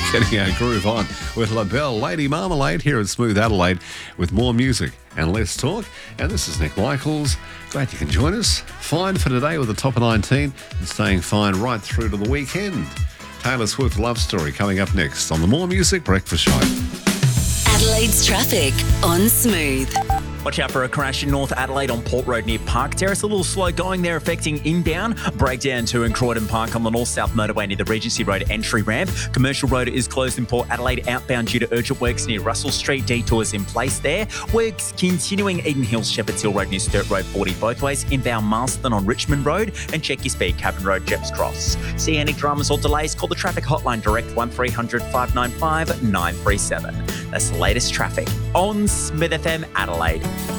Getting our groove on with LaBelle Lady Marmalade here at Smooth Adelaide with more music and less talk. And this is Nick Michaels. Glad you can join us. Fine for today with the top of 19 and staying fine right through to the weekend. Taylor Swift Love Story coming up next on the More Music Breakfast Show. Adelaide's traffic on Smooth. Watch out for a crash in North Adelaide on Port Road near Park Terrace. A little slow going there affecting inbound. Breakdown to in Croydon Park on the North-South motorway near the Regency Road entry ramp. Commercial Road is closed in Port Adelaide outbound due to urgent works near Russell Street. Detours in place there. Works continuing Eden Hills, Shepherds Hill Road near Sturt Road 40 both ways. Inbound Marston on Richmond Road. And check your speed, Cabin Road, Jeps Cross. See any dramas or delays? Call the traffic hotline direct 1300 595 937. That's the latest traffic on Smith FM Adelaide.